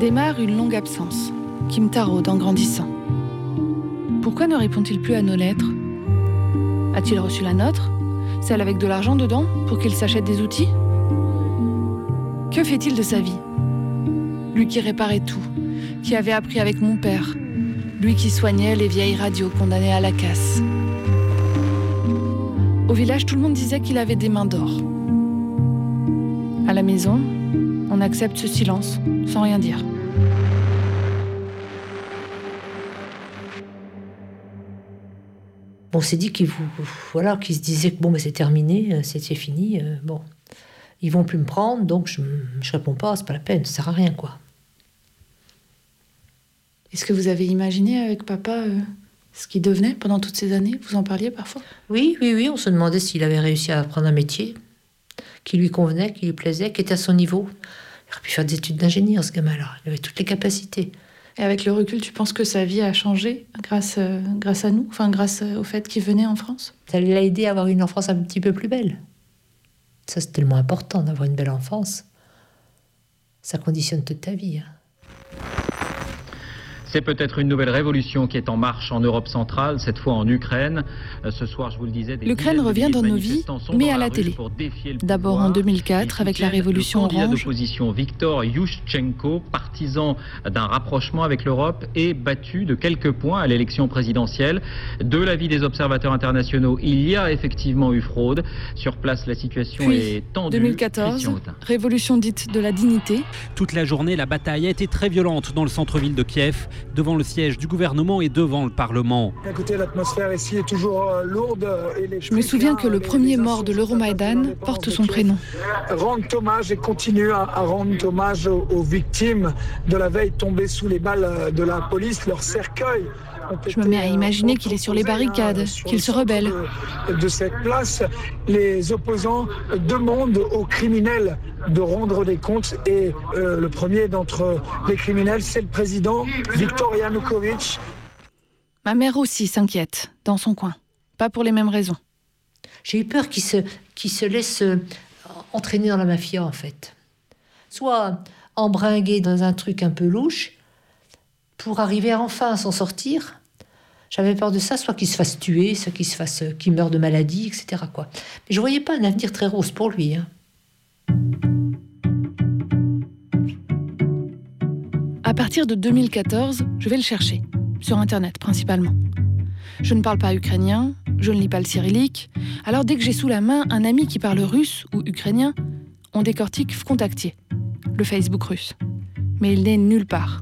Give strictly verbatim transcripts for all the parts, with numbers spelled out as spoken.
Démarre une longue absence, qui me taraude en grandissant. Pourquoi ne répond-il plus à nos lettres ? A-t-il reçu la nôtre ? Celle avec de l'argent dedans, pour qu'il s'achète des outils ? Que fait-il de sa vie ? Lui qui réparait tout, qui avait appris avec mon père, lui qui soignait les vieilles radios condamnées à la casse. Au village, tout le monde disait qu'il avait des mains d'or. À la maison, on accepte ce silence, sans rien dire. On s'est dit qu'ils voilà, qu'ils se disaient que bon, ben, c'est terminé, c'était fini. Euh, bon, ils vont plus me prendre, donc je, je réponds pas, c'est pas la peine, ça sert à rien, quoi. Est-ce que vous avez imaginé avec papa euh, ce qu'il devenait pendant toutes ces années ? Vous en parliez parfois ? Oui, oui, oui, on se demandait s'il avait réussi à apprendre un métier qui lui convenait, qui lui plaisait, qui était à son niveau. Il aurait pu faire des études d'ingénieur, ce gamin-là. Il avait toutes les capacités. Et avec le recul, tu penses que sa vie a changé grâce, euh, grâce à nous, enfin grâce au fait qu'il venait en France ? Ça l'a aidé à avoir une enfance un petit peu plus belle. Ça, c'est tellement important d'avoir une belle enfance. Ça conditionne toute ta vie. Hein. C'est peut-être une nouvelle révolution qui est en marche en Europe centrale, cette fois en Ukraine. Ce soir, je vous le disais... L'Ukraine revient dans nos vies, mais à la télé. D'abord en deux mille quatre, avec la révolution orange. Le candidat d'opposition Viktor Yushchenko, partisan d'un rapprochement avec l'Europe, est battu de quelques points à l'élection présidentielle. De l'avis des observateurs internationaux, il y a effectivement eu fraude. Sur place, la situation Puis, est tendue. deux mille quatorze, révolution dite de la dignité. Toute la journée, la bataille a été très violente dans le centre-ville de Kiev, devant le siège du gouvernement et devant le Parlement. Écoutez, l'atmosphère ici est toujours lourde. Je me souviens que le premier mort de l'Euromaïdan porte son prénom. Rendent hommage et continuent à, à rendre hommage aux, aux victimes de la veille tombées sous les balles de la police, leur cercueil. Je me mets à imaginer qu'il est sur les barricades, qu'il se rebelle. De cette place, les opposants demandent aux criminels de rendre des comptes et euh, le premier d'entre les criminels, c'est le président Viktor Yanukovych. Ma mère aussi s'inquiète, dans son coin. Pas pour les mêmes raisons. J'ai eu peur qu'il se, qu'il se laisse entraîner dans la mafia, en fait. Soit embringuer dans un truc un peu louche, pour arriver enfin à s'en sortir. J'avais peur de ça, soit qu'il se fasse tuer, soit qu'il se fasse, qu'il meure de maladie, et cetera, quoi. Mais je voyais pas un avenir très rose pour lui. Hein. À partir de deux mille quatorze, je vais le chercher, sur Internet principalement. Je ne parle pas ukrainien, je ne lis pas le cyrillique, alors dès que j'ai sous la main un ami qui parle russe ou ukrainien, on décortique Vkontakte, le Facebook russe. Mais il n'est nulle part.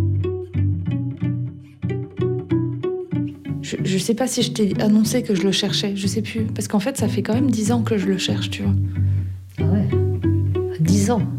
Je ne sais pas si je t'ai annoncé que je le cherchais, je sais plus. Parce qu'en fait, ça fait quand même dix ans que je le cherche, tu vois. Ah ouais, dix ans.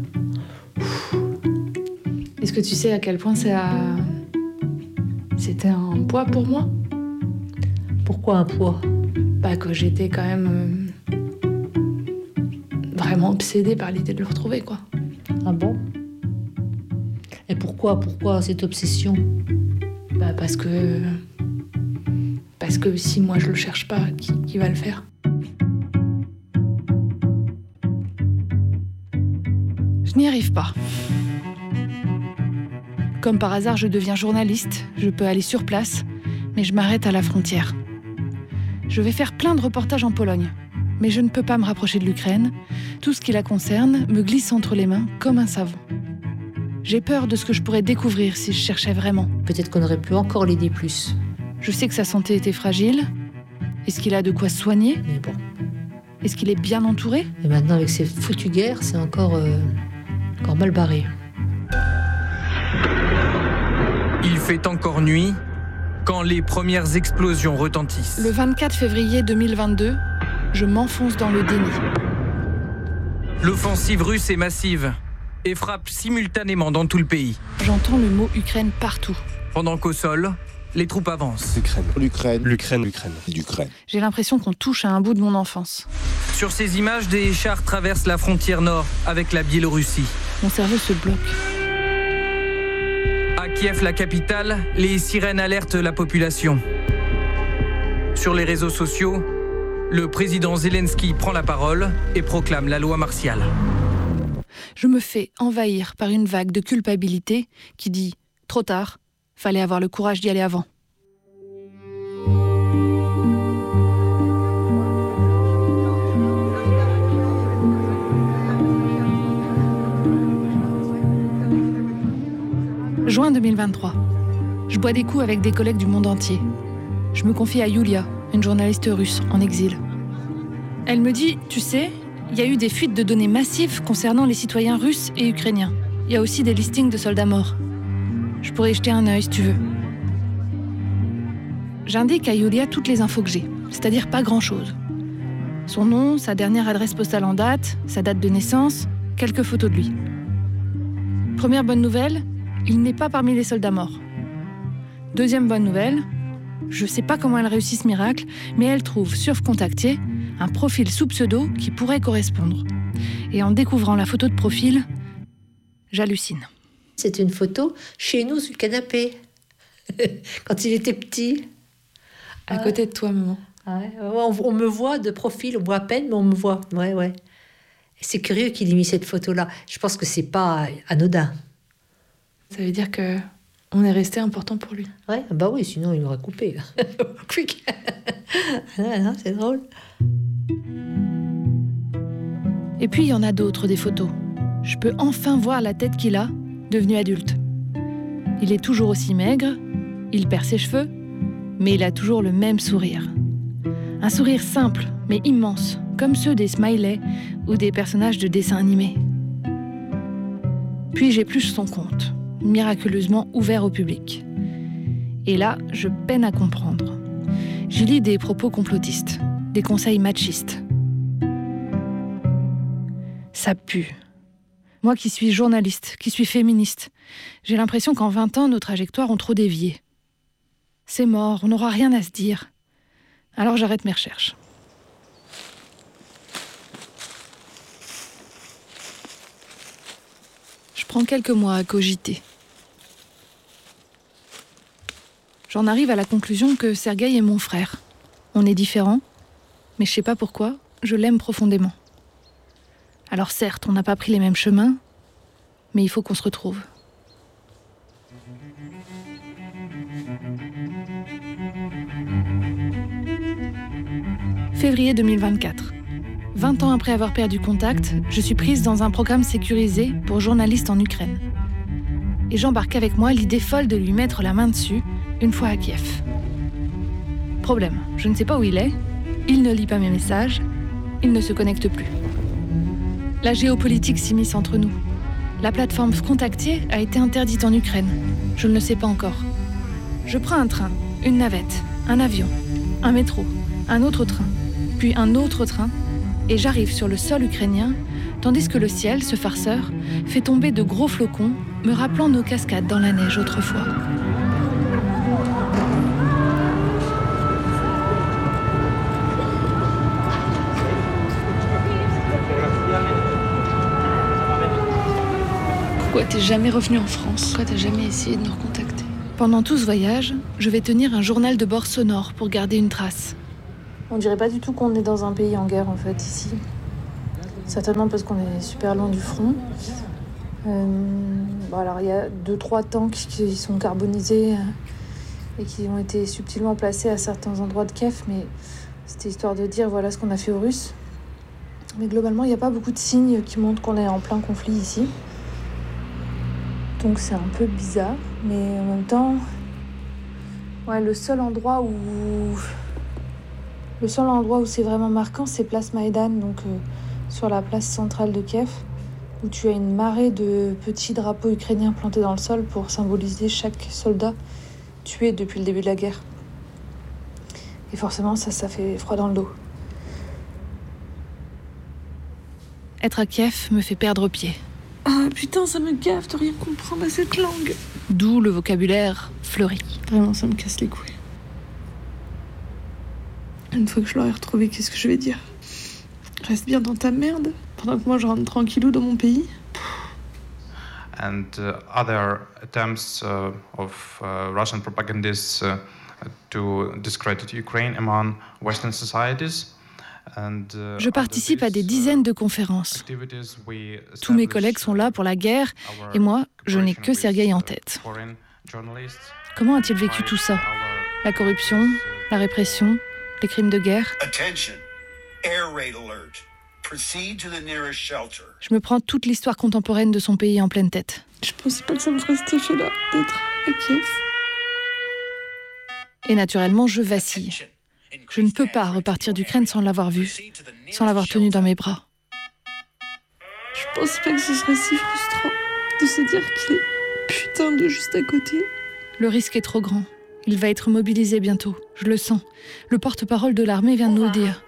Est-ce que tu sais à quel point c'est à... c'était un poids pour moi ? Pourquoi un poids ? Bah que j'étais quand même euh, vraiment obsédée par l'idée de le retrouver, quoi. Ah bon ? Et pourquoi, pourquoi cette obsession ? Bah parce que... Parce que si moi je le cherche pas, qui, qui va le faire ? Je n'y arrive pas. Comme par hasard, je deviens journaliste, je peux aller sur place, mais je m'arrête à la frontière. Je vais faire plein de reportages en Pologne, mais je ne peux pas me rapprocher de l'Ukraine. Tout ce qui la concerne me glisse entre les mains comme un savon. J'ai peur de ce que je pourrais découvrir si je cherchais vraiment. Peut-être qu'on aurait pu encore l'aider plus. Je sais que sa santé était fragile. Est-ce qu'il a de quoi se soigner ? Mais bon. Est-ce qu'il est bien entouré ? Et maintenant, avec ces foutues guerres, c'est encore, euh, encore mal barré. Il fait encore nuit quand les premières explosions retentissent. Le vingt-quatre février deux mille vingt-deux, je m'enfonce dans le déni. L'offensive russe est massive et frappe simultanément dans tout le pays. J'entends le mot Ukraine partout. Pendant qu'au sol, les troupes avancent. L'Ukraine, l'Ukraine, l'Ukraine, l'Ukraine, l'Ukraine. J'ai l'impression qu'on touche à un bout de mon enfance. Sur ces images, des chars traversent la frontière nord avec la Biélorussie. Mon cerveau se bloque. À Kiev, la capitale, les sirènes alertent la population. Sur les réseaux sociaux, le président Zelensky prend la parole et proclame la loi martiale. je me fais envahir par une vague de culpabilité qui dit « trop tard, fallait avoir le courage d'y aller avant ». Juin deux mille vingt-trois. Je bois des coups avec des collègues du monde entier. Je me confie à Yulia, une journaliste russe en exil. Elle me dit, tu sais, il y a eu des fuites de données massives concernant les citoyens russes et ukrainiens. Il y a aussi des listings de soldats morts. Je pourrais y jeter un œil si tu veux. J'indique à Yulia toutes les infos que j'ai, c'est-à-dire pas grand-chose. Son nom, sa dernière adresse postale en date, sa date de naissance, quelques photos de lui. Première bonne nouvelle, il n'est pas parmi les soldats morts. Deuxième bonne nouvelle, je sais pas comment elle réussit ce miracle, mais elle trouve sur Contactier un profil sous pseudo qui pourrait correspondre. Et en découvrant la photo de profil, j'hallucine. C'est une photo chez nous sur le canapé, quand il était petit. À ouais. Côté de toi, maman. Ouais, on, on me voit de profil, on voit à peine, mais on me voit. Ouais, ouais. Et c'est curieux qu'il ait mis cette photo-là. Je pense que c'est pas anodin. Ça veut dire que on est resté important pour lui. Ouais, bah oui, sinon il m'aurait coupé. Quick. Non, non, c'est drôle. Et puis il y en a d'autres des photos. Je peux enfin voir la tête qu'il a, devenu adulte. Il est toujours aussi maigre, il perd ses cheveux, mais il a toujours le même sourire. Un sourire simple, mais immense, comme ceux des smileys ou des personnages de dessins animés. Puis j'épluche son compte, miraculeusement ouvert au public. Et là, je peine à comprendre. J'y lis des propos complotistes, des conseils machistes. Ça pue. Moi qui suis journaliste, qui suis féministe, j'ai l'impression qu'en vingt ans, nos trajectoires ont trop dévié. C'est mort, on n'aura rien à se dire. Alors j'arrête mes recherches. Je prends quelques mois à cogiter. J'en arrive à la conclusion que Sergueï est mon frère. On est différents, mais je sais pas pourquoi, je l'aime profondément. Alors certes, on n'a pas pris les mêmes chemins, mais il faut qu'on se retrouve. Février deux mille vingt-quatre. vingt ans après avoir perdu contact, je suis prise dans un programme sécurisé pour journalistes en Ukraine. Et j'embarque avec moi l'idée folle de lui mettre la main dessus, une fois à Kiev. Problème, je ne sais pas où il est, il ne lit pas mes messages, il ne se connecte plus. La géopolitique s'immisce entre nous. La plateforme Contactier a été interdite en Ukraine. Je ne le sais pas encore. Je prends un train, une navette, un avion, un métro, un autre train, puis un autre train, et j'arrive sur le sol ukrainien, tandis que le ciel, ce farceur, fait tomber de gros flocons, me rappelant nos cascades dans la neige autrefois. Pourquoi t'es jamais revenu en France ? Pourquoi t'as jamais essayé de nous recontacter ? Pendant tout ce voyage, je vais tenir un journal de bord sonore pour garder une trace. On dirait pas du tout qu'on est dans un pays en guerre en fait ici. Certainement parce qu'on est super loin du front. Euh, bon alors il y a deux trois tanks qui sont carbonisés et qui ont été subtilement placés à certains endroits de Kiev, mais c'était histoire de dire voilà ce qu'on a fait aux Russes. Mais globalement il n'y a pas beaucoup de signes qui montrent qu'on est en plein conflit ici. Donc c'est un peu bizarre, mais en même temps, ouais, le seul endroit où le seul endroit où c'est vraiment marquant, c'est place Maïdan, donc euh, sur la place centrale de Kiev, où tu as une marée de petits drapeaux ukrainiens plantés dans le sol pour symboliser chaque soldat tué depuis le début de la guerre. Et forcément, ça, ça fait froid dans le dos. Être à Kiev me fait perdre pied. Ah putain, ça me gaffe de rien comprendre à cette langue. D'où le vocabulaire fleuri. Vraiment, ça me casse les couilles. Une fois que je l'aurai retrouvé, qu'est-ce que je vais dire ? Reste bien dans ta merde, pendant que moi je rentre tranquillou dans mon pays. And uh, other attempts uh, of uh, Russian propagandists uh, to discredit Ukraine among Western societies. Je participe à des dizaines de conférences. Tous mes collègues sont là pour la guerre et moi, je n'ai que Sergueï en tête. Comment a-t-il vécu tout ça ? La corruption, la répression, les crimes de guerre ? Je me prends toute l'histoire contemporaine de son pays en pleine tête. Je pensais pas que ça me ferait cet effet-là, d'être à Kiev. Et naturellement, je vacille. Je ne peux pas repartir d'Ukraine sans l'avoir vu, sans l'avoir tenu dans mes bras. Je pensais pas que ce serait si frustrant de se dire qu'il est putain de juste à côté. Le risque est trop grand. Il va être mobilisé bientôt, je le sens. Le porte-parole de l'armée vient de nous le dire.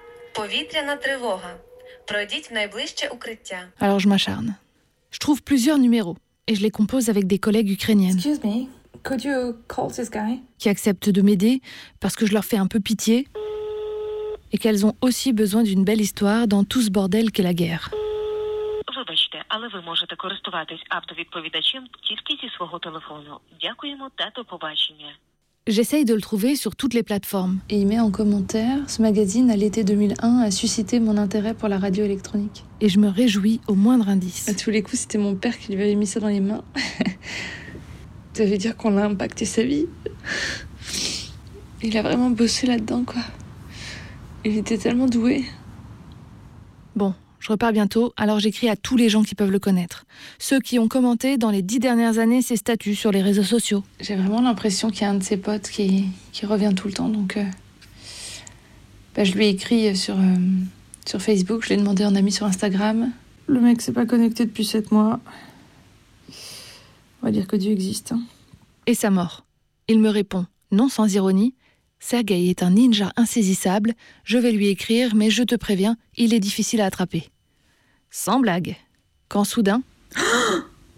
Alors je m'acharne. Je trouve plusieurs numéros et je les compose avec des collègues ukrainiennes. Excuse me, could you call this guy? Qui acceptent de m'aider parce que je leur fais un peu pitié et qu'elles ont aussi besoin d'une belle histoire dans tout ce bordel qu'est la guerre. Вибачте, але ви можете користуватись автовідповідачем тільки зі свого телефону. Дякуємо та до побачення. J'essaye de le trouver sur toutes les plateformes. Et il met en commentaire « Ce magazine, à l'été deux mille un, a suscité mon intérêt pour la radio électronique. » Et je me réjouis au moindre indice. À tous les coups, c'était mon père qui lui avait mis ça dans les mains. Ça veut dire qu'on a impacté sa vie. Il a vraiment bossé là-dedans, quoi. Il était tellement doué. Bon, je repars bientôt, alors j'écris à tous les gens qui peuvent le connaître. Ceux qui ont commenté dans les dix dernières années ses statuts sur les réseaux sociaux. J'ai vraiment l'impression qu'il y a un de ses potes qui, qui revient tout le temps, donc... Euh, bah, je lui ai écrit sur, euh, sur Facebook, je l'ai demandé en ami sur Instagram. Le mec s'est pas connecté depuis sept mois. On va dire que Dieu existe. Hein. Et sa mort. Il me répond, non sans ironie, « Sergueï est un ninja insaisissable, je vais lui écrire, mais je te préviens, il est difficile à attraper. » Sans blague. Quand soudain... Oh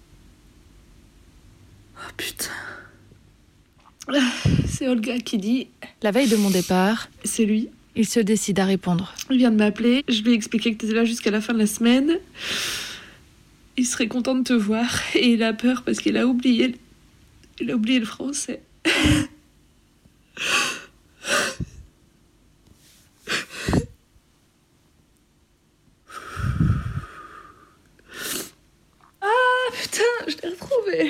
putain. C'est Olga qui dit... La veille de mon départ... C'est lui. Il se décide à répondre. Il vient de m'appeler, je lui ai expliqué que t'étais là jusqu'à la fin de la semaine. Il serait content de te voir et il a peur parce qu'il a oublié... Il a oublié le français. Ah putain, je l'ai retrouvé.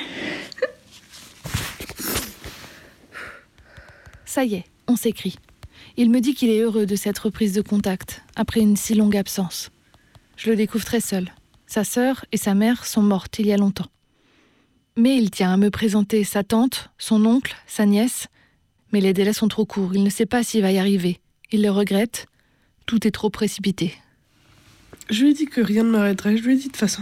Ça y est, on s'écrit. Il me dit qu'il est heureux de cette reprise de contact, après une si longue absence. Je le découvre très seul. Sa sœur et sa mère sont mortes il y a longtemps. Mais il tient à me présenter sa tante, son oncle, sa nièce. Mais les délais sont trop courts, il ne sait pas s'il va y arriver. Il le regrette. Tout est trop précipité. Je lui ai dit que rien ne m'arrêterait, je lui ai dit de toute façon.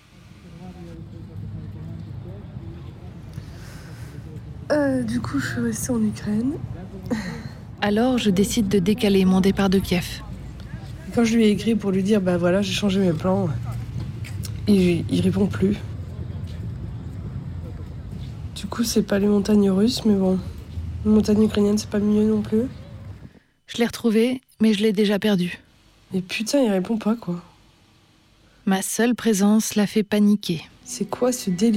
Euh, du coup, je suis restée en Ukraine. Alors, je décide de décaler mon départ de Kiev. Quand je lui ai écrit pour lui dire, bah voilà, j'ai changé mes plans, il, il répond plus. Du coup, c'est pas les montagnes russes, mais bon, les montagnes ukrainiennes, c'est pas mieux non plus. Je l'ai retrouvé, mais je l'ai déjà perdu. Et putain, il répond pas, quoi. Ma seule présence l'a fait paniquer. C'est quoi ce délire ?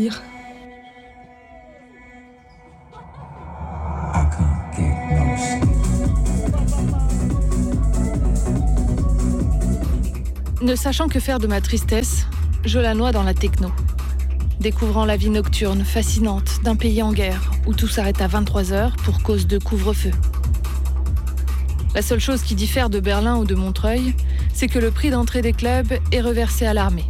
Ne sachant que faire de ma tristesse, je la noie dans la techno. Découvrant la vie nocturne fascinante d'un pays en guerre où tout s'arrête à vingt-trois heures pour cause de couvre-feu. La seule chose qui diffère de Berlin ou de Montreuil, c'est que le prix d'entrée des clubs est reversé à l'armée.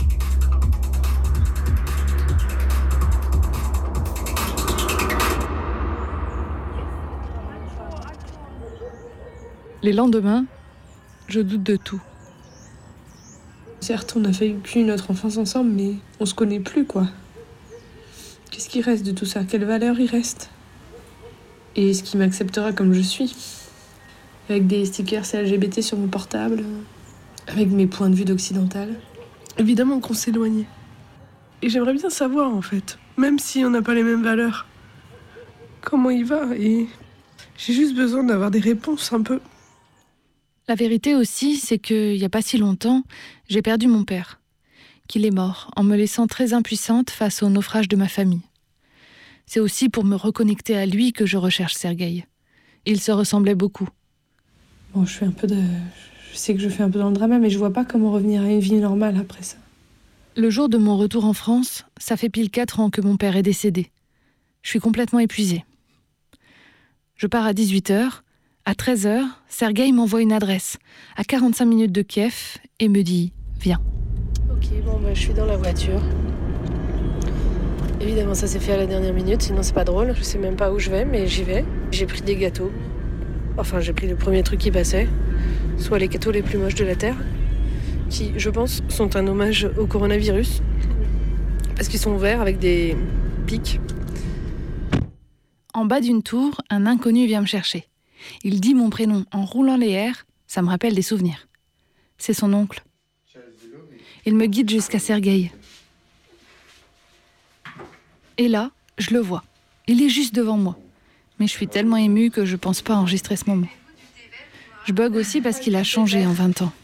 Les lendemains, je doute de tout. Certes, on a vécu notre enfance ensemble, mais on se connaît plus, quoi. Qu'est-ce qui reste de tout ça ? Quelle valeur il reste ? Et est-ce qu'il m'acceptera comme je suis ? Avec des stickers L G B T sur mon portable, avec mes points de vue d'occidental. Évidemment qu'on s'éloignait. Et j'aimerais bien savoir, en fait, même si on n'a pas les mêmes valeurs, comment il va. Et j'ai juste besoin d'avoir des réponses un peu. La vérité aussi, c'est qu'il n'y a pas si longtemps, j'ai perdu mon père, qu'il est mort, en me laissant très impuissante face au naufrage de ma famille. C'est aussi pour me reconnecter à lui que je recherche Sergueï. Il se ressemblait beaucoup. Bon, je suis un peu de... Je sais que je fais un peu dans le drama, mais je vois pas comment revenir à une vie normale après ça. Le jour de mon retour en France, ça fait pile quatre ans que mon père est décédé. Je suis complètement épuisée. Je pars à dix-huit heures. À treize heures, Sergueï m'envoie une adresse, à quarante-cinq minutes de Kiev, et me dit « Viens ». Ok, bon, bah, je suis dans la voiture. Évidemment, ça s'est fait à la dernière minute, sinon c'est pas drôle. Je sais même pas où je vais, mais j'y vais. J'ai pris des gâteaux. Enfin, j'ai pris le premier truc qui passait, soit les gâteaux les plus moches de la Terre, qui, je pense, sont un hommage au coronavirus, parce qu'ils sont verts avec des pics. En bas d'une tour, un inconnu vient me chercher. Il dit mon prénom en roulant les airs, ça me rappelle des souvenirs. C'est son oncle. Il me guide jusqu'à Sergueï. Et là, je le vois. Il est juste devant moi. Mais je suis tellement émue que je pense pas enregistrer ce moment. Je bug aussi parce qu'il a changé en vingt ans.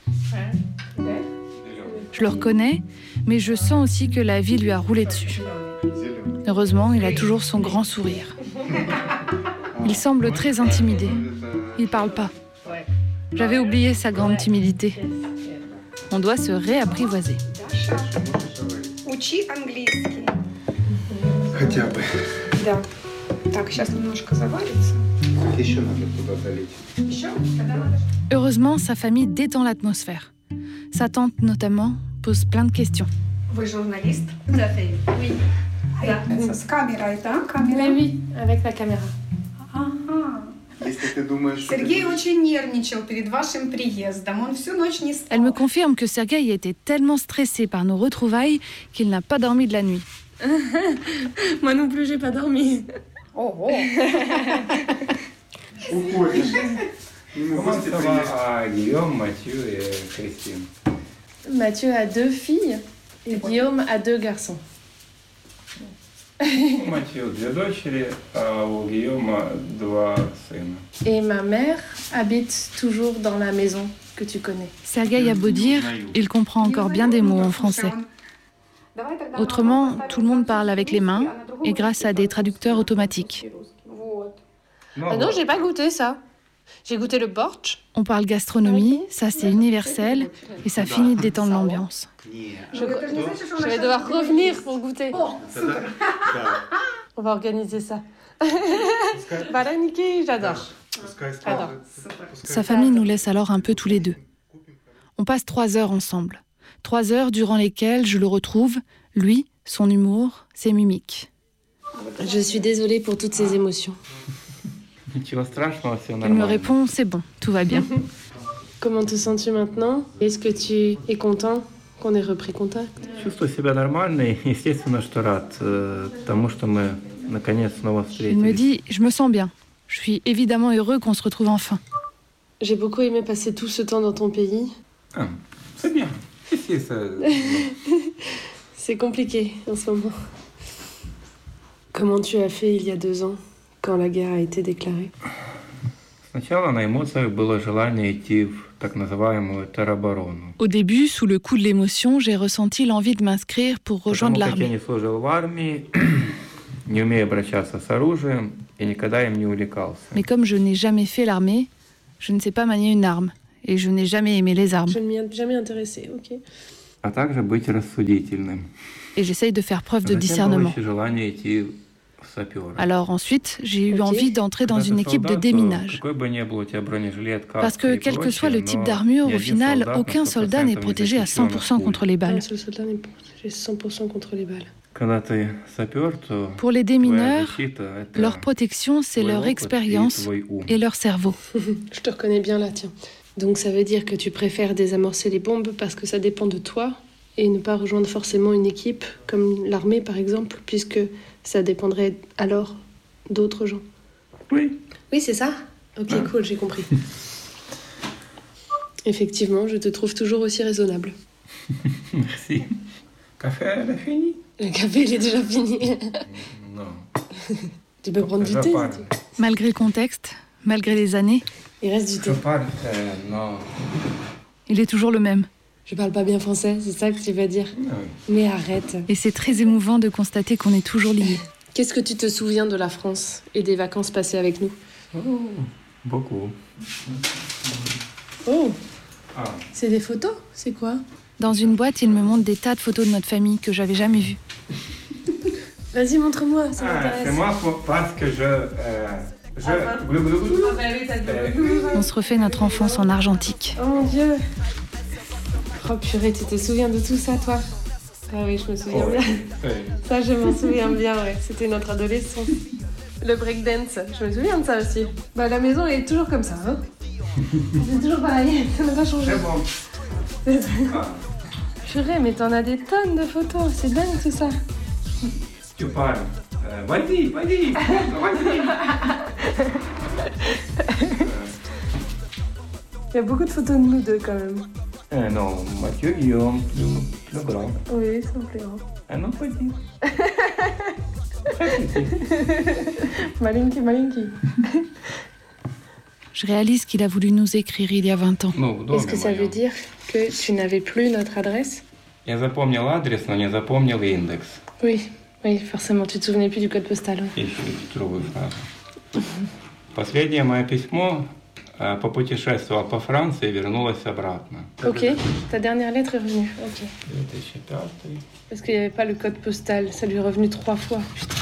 Je le reconnais, mais je sens aussi que la vie lui a roulé dessus. Heureusement, il a toujours son grand sourire. Il semble très intimidé. Il parle pas. J'avais oublié sa grande timidité. On doit se réapprivoiser. Учи английский. Хотя бы. Да. Так, сейчас немножко заварится. Еще надо туда залить. Еще? Тогда надо. Heureusement, sa famille détend l'atmosphère. Sa tante, notamment, pose plein de questions. Вы журналист? Да, oui. Да. С камерой, да? Камера? Oui, avec la caméra. Ага. Если ты думаешь, Сергей очень нервничал перед вашим приездом. Он всю ночь не спал. Elle me confirme que Sergueï était tellement stressé par nos retrouvailles qu'il n'a pas dormi de la nuit. Moi non plus, j'ai pas dormi. Oh, oh. уходишь. Comment ça va à Guillaume, Mathieu et Christine? Mathieu a deux filles et Guillaume a deux garçons. У Матью две дочери, а у Guillaume два сына. Et ma mère habite toujours dans la maison que tu connais. Sergueï a beau dire, il comprend encore bien des mots en français. Autrement, tout le monde parle avec les mains et grâce à des traducteurs automatiques. Ah non, j'ai pas goûté ça. J'ai goûté le bortsch. On parle gastronomie, ça c'est universel et ça finit de détendre l'ambiance. Je, je vais devoir revenir pour goûter. On va organiser ça. Baraniki, j'adore. J'adore. Sa famille nous laisse alors un peu tous les deux. On passe trois heures ensemble. Trois heures durant lesquelles je le retrouve, lui, son humour, ses mimiques. Je suis désolée pour toutes ces émotions. Il me répond, c'est bon, tout va bien. Comment te sens-tu maintenant? Est-ce que tu es content qu'on ait repris contact? Чувствую себя нормально и, естественно, что рад тому, что мы наконец снова встретились. Il me dit, je me sens bien. Je suis évidemment heureux qu'on se retrouve enfin. J'ai beaucoup aimé passer tout ce temps dans ton pays. Ah, c'est bien. Ici, ça... C'est compliqué en ce moment. Comment tu as fait il y a deux ans, quand la guerre a été déclarée? Сначала на эмоциях было желание идти в так называемую тероборону. Au début, sous le coup de l'émotion, j'ai ressenti l'envie de m'inscrire pour rejoindre Потому как я l'armée. не служил в армии, не умею обращаться с оружием и никогда им не увлекался. Mais comme je n'ai jamais fait l'armée, je ne sais pas manier une arme et je n'ai jamais aimé les armes. Je ne m'y ai jamais intéressée, ok. А также быть рассудительным. Et j'essaye de faire preuve de Затем было discernement. еще желание идти в сапёры. Alors ensuite, j'ai eu Ok. envie d'entrer dans Когда une ты équipe de солдат, то déminage. какой бы ни был у тебя бронежилет, Parce каска que и quel que прочее, soit le type но d'armure, ни au один final, солдат на aucun сто soldat n'est процентов не protégé à cent защищен pour от cent пуль. contre les Un balles. seul soldat n'est protégé cent pour cent contre les balles. Когда ты сапёр, то Pour les твоя démineurs, защита — это leur protection, c'est твой leur опыт и expérience твой ум. et leur cerveau. Je te reconnais bien là, tiens. Donc ça veut dire que tu préfères désamorcer les bombes parce que ça dépend de toi et ne pas rejoindre forcément une équipe comme l'armée par exemple, puisque ça dépendrait alors d'autres gens. Oui. Oui, c'est ça? Ok, Ah. cool, j'ai compris. Effectivement, je te trouve toujours aussi raisonnable. Merci. Café, elle a fini? Le café, il est déjà fini. Non. Tu peux prendre du Je thé parle. si tu veux. Malgré le contexte, malgré les années, Il reste du thé. Je parle, euh, non. il est toujours le même. Je parle pas bien français, c'est ça que tu vas dire? Non. Mais arrête. Et c'est très émouvant de constater qu'on est toujours liés. Qu'est-ce que tu te souviens de la France et des vacances passées avec nous? Oh, beaucoup. Oh, C'est des photos? C'est quoi? Dans une boîte, il me montre des tas de photos de notre famille que j'avais jamais vues. Vas-y, montre-moi, ça Ah, m'intéresse. c'est moi pour- parce que je... euh, je... Ah, glou, glou, glou. Ah bah oui, t'as dit glou, glou, glou. On se refait notre enfance en argentique. Oh mon Dieu. Oh purée, tu te souviens de tout ça, toi? Ah oui, je me souviens Oh, bien. oui. Ça, je m'en souviens bien, ouais. C'était notre adolescence. Le breakdance, je me souviens de ça aussi. Bah, la maison est toujours comme ça, hein. C'est toujours pareil, ça n'a pas changé. C'est bon. Ah, Purée, mais t'en as des tonnes de photos, c'est dingue tout ça. tu parles. Euh, vas-y, vas-y, vas-y. Il y a beaucoup de photos de nous deux quand même. Euh, non, Mathieu Guillaume, plus, plus grand. Oui, c'est un plus grand. Un autre petit. Malinki, malinki. Je réalise qu'il a voulu nous écrire il y a vingt ans. Ну, в доме Est-ce que ça моем. veut dire que tu n'avais plus notre adresse? Я запомнил адрес, но не запомнил индекс. Oui, oui, forcément, tu te souvenais plus du code postal. И еще другую фразу. Последнее мое письмо э, попутешествовала по Франции и вернулась обратно. Ok, ta dernière lettre est revenue. Ok. две тысячи пятый. Parce qu'il n'y avait pas le code postal, ça lui est revenu trois fois. Putain.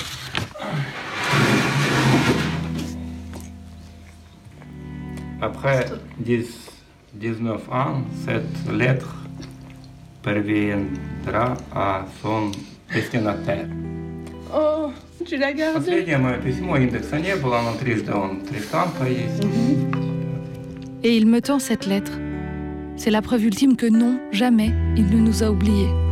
Après dix, dix-neuf ans, cette lettre parviendra à son destinataire. Oh, tu l'as gardé. Последнее мое письмо, индекса не было, но трижды он, три штампа есть. Et il me tend cette lettre. C'est la preuve ultime que non, jamais, il ne nous a oubliés.